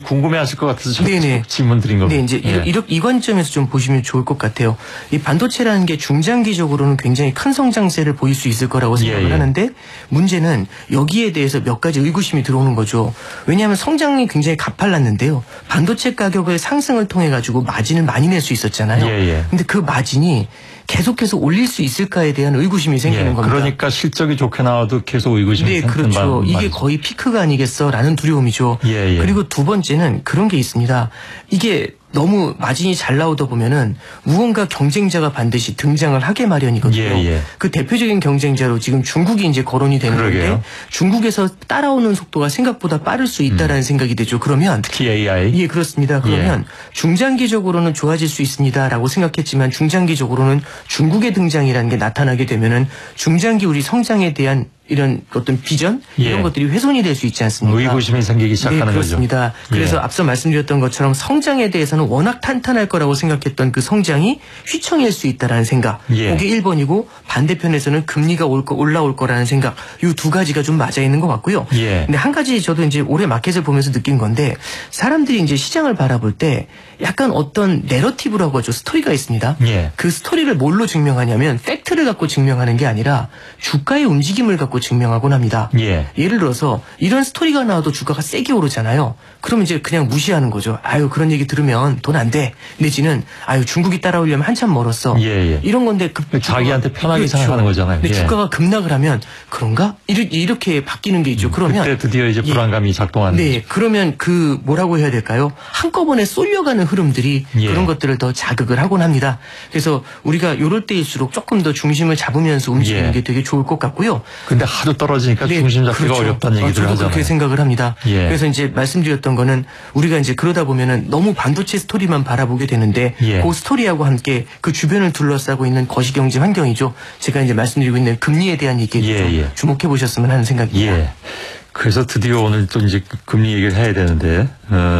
궁금해하실 것 같아서 네네. 질문 드린 겁니다. 네, 이제 예. 이 관점에서 좀 보시면 좋을 것 같아요. 이 반도체라는 게 중장기적으로는 굉장히 큰 성장세를 보일 수 있을 거라고 생각을 하는데 문제는 여기에 대해서 몇 가지 의구심이 들어오는 거죠. 왜냐하면 성장이 굉장히 가팔랐는데요. 반도체 가격의 상승을 통해 가지고 마진을 많이 낼 수 있었잖아요. 근데 그 마진이 계속해서 올릴 수 있을까에 대한 의구심이 생기는 겁니다. 그러니까 실적이 좋게 나와도 계속 의구심이 네, 생기는 그렇죠. 이게 말이죠. 거의 피크가 아니겠어라는 두려움이죠. 그리고 두 번째는 그런 게 있습니다. 이게 너무 마진이 잘 나오다 보면은 무언가 경쟁자가 반드시 등장을 하게 마련이거든요. 그 대표적인 경쟁자로 지금 중국이 이제 거론이 되는 건데 중국에서 따라오는 속도가 생각보다 빠를 수 있다라는 생각이 되죠. 그러면 특히 AI. 예, 그렇습니다. 그러면 중장기적으로는 좋아질 수 있습니다라고 생각했지만 중장기적으로는 중국의 등장이라는 게 나타나게 되면은 중장기 우리 성장에 대한 이런 어떤 비전 이런 것들이 훼손이 될 수 있지 않습니까? 의구심이 생기기 시작하는 거죠. 그렇습니다. 그래서 앞서 말씀드렸던 것처럼 성장에 대해서는 워낙 탄탄할 거라고 생각했던 그 성장이 휘청일 수 있다라는 생각. 그게 1번이고 반대편에서는 금리가 올라올 거라는 생각. 이 두 가지가 좀 맞아 있는 것 같고요. 근데 한 가지 저도 이제 올해 마켓을 보면서 느낀 건데 사람들이 이제 시장을 바라볼 때 약간 어떤 내러티브라고 하죠. 스토리가 있습니다. 그 스토리를 뭘로 증명하냐면 팩트를 갖고 증명하는 게 아니라 주가의 움직임을 갖고 증명하곤 합니다. 예를 들어서 이런 스토리가 나와도 주가가 세게 오르잖아요. 그러면 이제 그냥 무시하는 거죠. 아유 그런 얘기 들으면 돈 안 돼. 내지는 아유 중국이 따라오려면 한참 멀었어. 이런 건데 자기한테 편하게 생각하는 거잖아요. 근데 주가가 급락을 하면 그런가? 이렇게 바뀌는 게 있죠. 그러면 그때 드디어 이제 불안감이 작동하는 거죠. 그러면 그 뭐라고 해야 될까요? 한꺼번에 쏠려가는 흐름들이 그런 것들을 더 자극을 하곤 합니다. 그래서 우리가 이럴 때일수록 조금 더 중심을 잡으면서 움직이는 게 되게 좋을 것 같고요. 근데 하도 떨어지니까 중심 잡기가 어렵다는 얘기들 저도 하잖아요. 그렇게 생각을 합니다. 그래서 이제 말씀드렸던 거는 우리가 이제 그러다 보면은 너무 반도체 스토리만 바라보게 되는데 그 스토리하고 함께 그 주변을 둘러싸고 있는 거시경제 환경이죠. 제가 이제 말씀드리고 있는 금리에 대한 얘기에 좀 주목해 보셨으면 하는 생각입니다. 그래서 드디어 오늘 또 이제 금리 얘기를 해야 되는데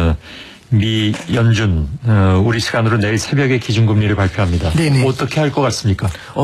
미 연준 우리 시간으로 내일 새벽에 기준금리를 발표합니다. 어떻게 할 것 같습니까?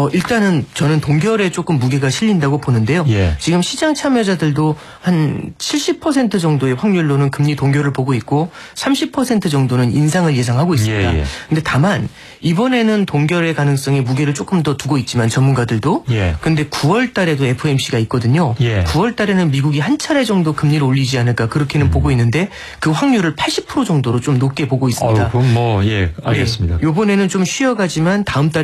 일단은 저는 동결에 조금 무게가 실린다고 보는데요. 지금 시장 참여자들도 한 70% 정도의 확률로는 금리 동결을 보고 있고 30% 정도는 인상을 예상하고 있습니다. 근데 다만 이번에는 동결의 가능성에 무게를 조금 더 두고 있지만 전문가들도 근데 9월 달에도 FOMC가 있거든요. 9월 달에는 미국이 한 차례 정도 금리를 올리지 않을까 그렇게는 보고 있는데 그 확률을 80% 정도로 좀 높게 보고 있습니다. 그럼 알겠습니다. 이번에는 좀 쉬어가지만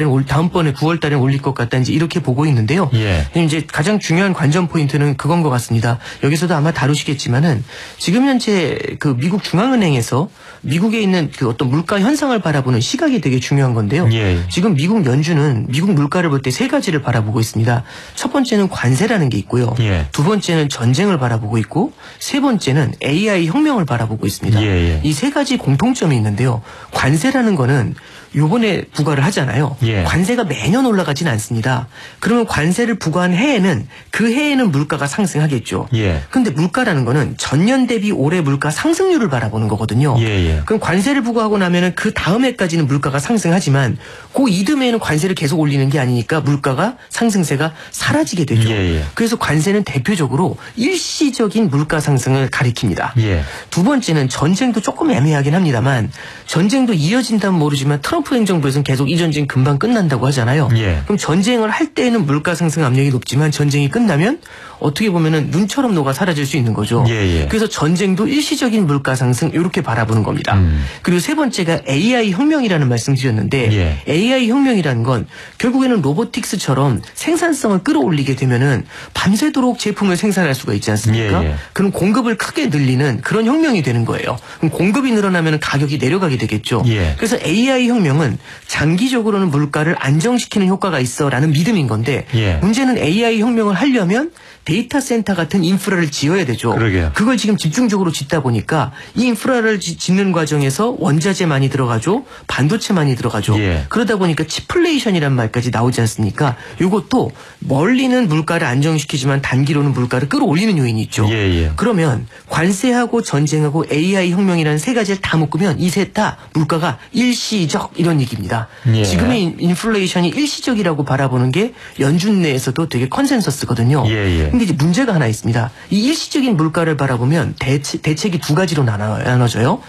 다음번에 9월 달에 올릴 것 같다 이제 이렇게 보고 있는데요. 이제 가장 중요한 관전 포인트는 그건 것 같습니다. 여기서도 아마 다루시겠지만은 지금 현재 그 미국 중앙은행에서 미국에 있는 그 어떤 물가 현상을 바라보는 시각이 되게 중요한 건데요. 지금 미국 연준은 미국 물가를 볼 때 세 가지를 바라보고 있습니다. 첫 번째는 관세라는 게 있고요. 두 번째는 전쟁을 바라보고 있고 세 번째는 AI 혁명을 바라보고 있습니다. 이 세 가지 공통점이 있는데요. 관세라는 거는 요번에 부과를 하잖아요. 관세가 매년 올라가진 않습니다. 그러면 관세를 부과한 해에는 그 해에는 물가가 상승하겠죠. 그런데 물가라는 거는 전년 대비 올해 물가 상승률을 바라보는 거거든요. 그럼 관세를 부과하고 나면은 그 다음 해까지는 물가가 상승하지만 그 이듬해에는 관세를 계속 올리는 게 아니니까 물가가 상승세가 사라지게 되죠. 그래서 관세는 대표적으로 일시적인 물가 상승을 가리킵니다. 두 번째는 전쟁도 조금 애매하긴 합니다만 전쟁도 이어진다면 모르지만 트럼프 행정부에서는 계속 이 전쟁 금방 끝난다고 하잖아요. 그럼 전쟁을 할 때에는 물가 상승 압력이 높지만 전쟁이 끝나면 어떻게 보면은 눈처럼 녹아 사라질 수 있는 거죠. 그래서 전쟁도 일시적인 물가 상승 이렇게 바라보는 겁니다. 그리고 세 번째가 AI 혁명이라는 말씀드렸는데 AI 혁명이라는 건 결국에는 로보틱스처럼 생산성을 끌어올리게 되면은 밤새도록 제품을 생산할 수가 있지 않습니까? 그럼 공급을 크게 늘리는 그런 혁명이 되는 거예요. 그럼 공급이 늘어나면 가격이 내려가게 되겠죠. 그래서 AI 혁명은 장기적으로는 물가를 안정시키는 효과가 있어라는 믿음인 건데 문제는 AI 혁명을 하려면 데이터 센터 같은 인프라를 지어야 되죠. 그걸 지금 집중적으로 짓다 보니까 이 인프라를 짓는 과정에서 원자재 많이 들어가죠. 반도체 많이 들어가죠. 그러다 보니까 치플레이션이란 말까지 나오지 않습니까? 이것도 멀리는 물가를 안정시키지만 단기로는 물가를 끌어올리는 요인이 있죠. 그러면 관세하고 전쟁하고 AI 혁명이라는 세 가지를 다 묶으면 이 셋 다 물가가 일시적 이런 얘기입니다. 지금의 인플레이션이 일시적이라고 바라보는 게 연준 내에서도 되게 컨센서스거든요. 근데 이제 문제가 하나 있습니다. 이 일시적인 물가를 바라보면 대책이 두 가지로 나눠져요.